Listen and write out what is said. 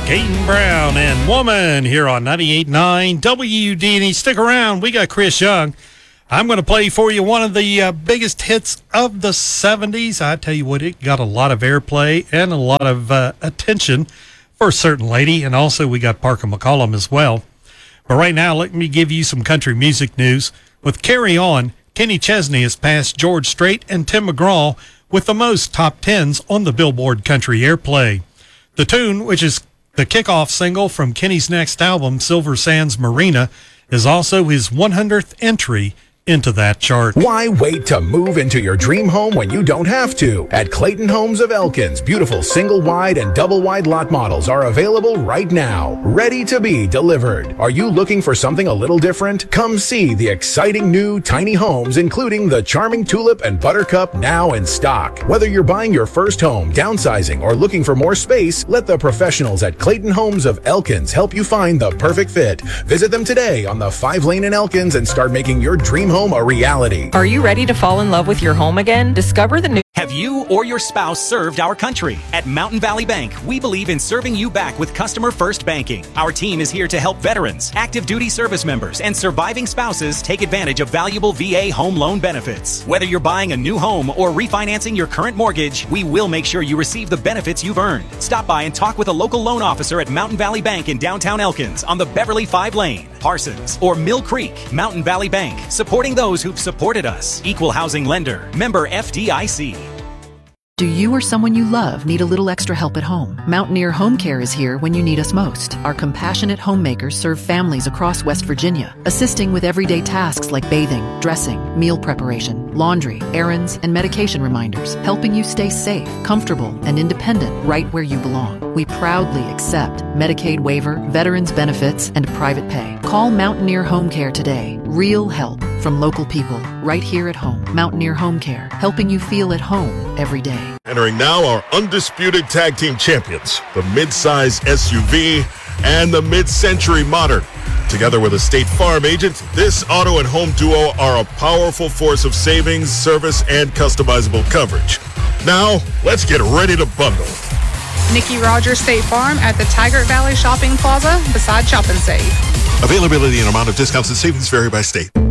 Gaten Brown and Woman here on 98.9 WDNE. Stick around. We got Chris Young. I'm going to play for you one of the biggest hits of the 70s. I tell you what, it got a lot of airplay and a lot of attention for a certain lady. And also we got Parker McCollum as well. But right now, let me give you some country music news. With Carry On, Kenny Chesney has passed George Strait and Tim McGraw with the most top 10s on the Billboard Country Airplay. The tune, which is the kickoff single from Kenny's next album, Silver Sands Marina, is also his 100th entry into that chart. Why wait to move into your dream home when you don't have to? At Clayton Homes of Elkins, beautiful single-wide and double-wide lot models are available right now, ready to be delivered. Are you looking for something a little different? Come see the exciting new tiny homes, including the charming Tulip and Buttercup, now in stock. Whether you're buying your first home, downsizing, or looking for more space, let the professionals at Clayton Homes of Elkins help you find the perfect fit. Visit them today on the 5-lane in Elkins and start making your dream home a reality. Are you ready to fall in love with your home again? Discover the new... Have you or your spouse served our country? At Mountain Valley Bank, we believe in serving you back with customer first banking. Our team is here to help veterans, active duty service members, and surviving spouses take advantage of valuable VA home loan benefits. Whether you're buying a new home or refinancing your current mortgage, we will make sure you receive the benefits you've earned. Stop by and talk with a local loan officer at Mountain Valley Bank in downtown Elkins on the Beverly 5-lane, Parsons, or Mill Creek. Mountain Valley Bank, supporting those who've supported us. Equal housing lender. Member FDIC. Do you or someone you love need a little extra help at home? Mountaineer Home Care is here when you need us most. Our compassionate homemakers serve families across West Virginia, assisting with everyday tasks like bathing, dressing, meal preparation, laundry, errands, and medication reminders, helping you stay safe, comfortable, and independent right where you belong. We proudly accept Medicaid waiver, veterans benefits, and private pay. Call Mountaineer Home Care today. Real help from local people right here at home. Mountaineer Home Care, helping you feel at home every day. Entering now our undisputed tag team champions, the mid-size SUV and the mid-century modern. Together with a State Farm agent, this auto and home duo are a powerful force of savings, service, and customizable coverage. Now, let's get ready to bundle. Nikki Rogers State Farm at the Taggart Valley Shopping Plaza beside Shop and Save. Availability and amount of discounts and savings vary by state.